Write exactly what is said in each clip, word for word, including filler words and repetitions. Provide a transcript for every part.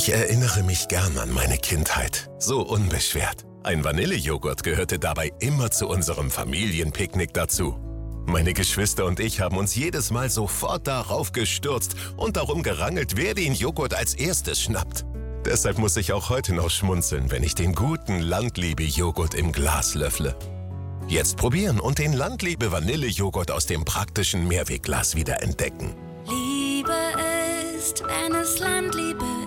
Ich erinnere mich gern an meine Kindheit. So unbeschwert. Ein Vanillejoghurt gehörte dabei immer zu unserem Familienpicknick dazu. Meine Geschwister und ich haben uns jedes Mal sofort darauf gestürzt und darum gerangelt, wer den Joghurt als erstes schnappt. Deshalb muss ich auch heute noch schmunzeln, wenn ich den guten Landliebe-Joghurt im Glas löffle. Jetzt probieren und den Landliebe-Vanillejoghurt aus dem praktischen Mehrwegglas wieder entdecken. Liebe ist, wenn es Landliebe ist.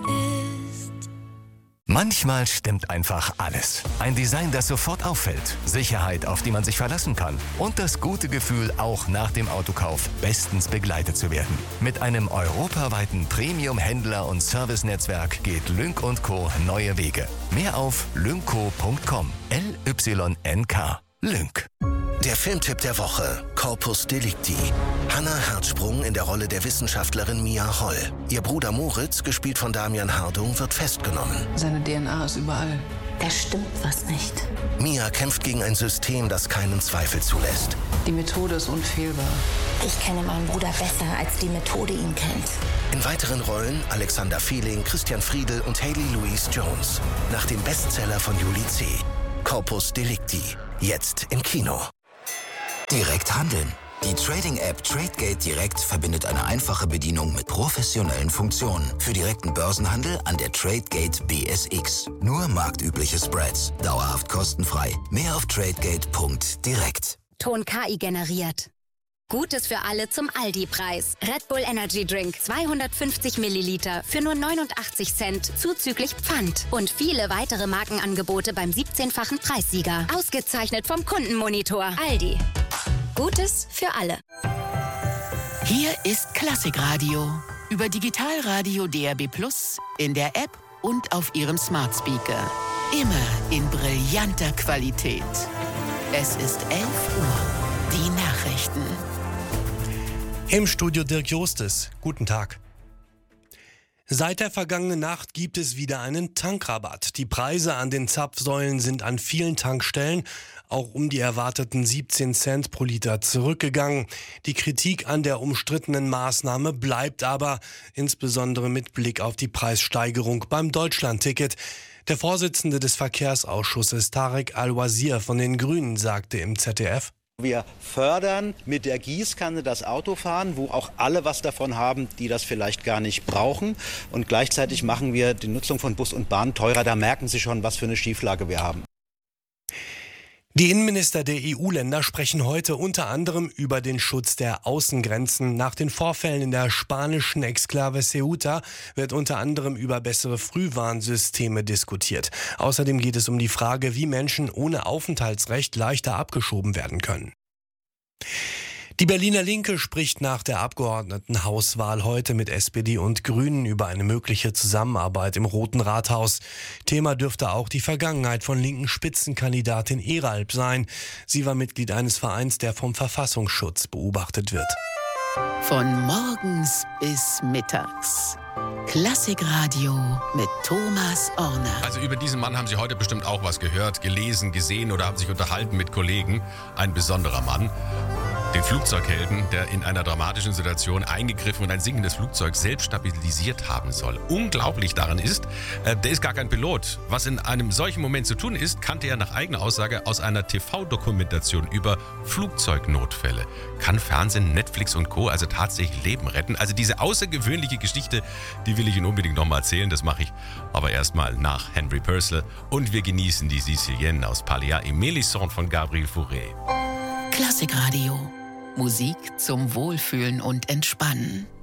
Manchmal stimmt einfach alles. Ein Design, das sofort auffällt, Sicherheit, auf die man sich verlassen kann und das gute Gefühl, auch nach dem Autokauf bestens begleitet zu werden. Mit einem europaweiten Premium-Händler- und Servicenetzwerk geht Lynk und Co. neue Wege. Mehr auf lynco punkt com. L Y N K. Lynk. Der Filmtipp der Woche, Corpus Delicti. Hannah Herzsprung in der Rolle der Wissenschaftlerin Mia Holl. Ihr Bruder Moritz, gespielt von Damian Hardung, wird festgenommen. Seine D N A ist überall. Da stimmt was nicht. Mia kämpft gegen ein System, das keinen Zweifel zulässt. Die Methode ist unfehlbar. Ich kenne meinen Bruder besser, als die Methode ihn kennt. In weiteren Rollen Alexander Fehling, Christian Friedel und Hayley Louise Jones. Nach dem Bestseller von Julie C. Corpus Delicti. Jetzt im Kino. Direkt handeln. Die Trading-App TradeGate Direkt verbindet eine einfache Bedienung mit professionellen Funktionen für direkten Börsenhandel an der TradeGate B S X. Nur marktübliche Spreads, dauerhaft kostenfrei. Mehr auf tradegate punkt direkt. Ton K I generiert. Gutes für alle zum Aldi-Preis. Red Bull Energy Drink zweihundertfünfzig Milliliter für nur neunundachtzig Cent zuzüglich Pfand. Und viele weitere Markenangebote beim siebzehnfachen Preissieger. Ausgezeichnet vom Kundenmonitor. Aldi. Gutes für alle. Hier ist Klassikradio. Über Digitalradio D R B Plus, in der App und auf Ihrem Smart Speaker. Immer in brillanter Qualität. Es ist elf Uhr. Die Nachrichten. Im Studio Dirk Jostes. Guten Tag. Seit der vergangenen Nacht gibt es wieder einen Tankrabatt. Die Preise an den Zapfsäulen sind an vielen Tankstellen auch um die erwarteten siebzehn Cent pro Liter zurückgegangen. Die Kritik an der umstrittenen Maßnahme bleibt aber, insbesondere mit Blick auf die Preissteigerung beim Deutschlandticket. Der Vorsitzende des Verkehrsausschusses Tarek Al-Wazir von den Grünen sagte im Z D F: Wir fördern mit der Gießkanne das Autofahren, wo auch alle was davon haben, die das vielleicht gar nicht brauchen. Und gleichzeitig machen wir die Nutzung von Bus und Bahn teurer. Da merken Sie schon, was für eine Schieflage wir haben. Die Innenminister der E U-Länder sprechen heute unter anderem über den Schutz der Außengrenzen. Nach den Vorfällen in der spanischen Exklave Ceuta wird unter anderem über bessere Frühwarnsysteme diskutiert. Außerdem geht es um die Frage, wie Menschen ohne Aufenthaltsrecht leichter abgeschoben werden können. Die Berliner Linke spricht nach der Abgeordnetenhauswahl heute mit S P D und Grünen über eine mögliche Zusammenarbeit im Roten Rathaus. Thema dürfte auch die Vergangenheit von linken Spitzenkandidatin Eralp sein. Sie war Mitglied eines Vereins, der vom Verfassungsschutz beobachtet wird. Von morgens bis mittags. Klassikradio mit Thomas Orner. Also über diesen Mann haben Sie heute bestimmt auch was gehört, gelesen, gesehen oder haben sich unterhalten mit Kollegen. Ein besonderer Mann. Den Flugzeughelden, der in einer dramatischen Situation eingegriffen und ein sinkendes Flugzeug selbst stabilisiert haben soll. Unglaublich daran ist, äh, der ist gar kein Pilot. Was in einem solchen Moment zu tun ist, kannte er nach eigener Aussage aus einer T V-Dokumentation über Flugzeugnotfälle. Kann Fernsehen, Netflix und Co. also tatsächlich Leben retten? Also diese außergewöhnliche Geschichte, die will ich Ihnen unbedingt nochmal erzählen. Das mache ich aber erstmal nach Henry Purcell. Und wir genießen die Sicilienne aus Paglia et Mélisande von Gabriel Fauré. Klassikradio. Musik zum Wohlfühlen und Entspannen.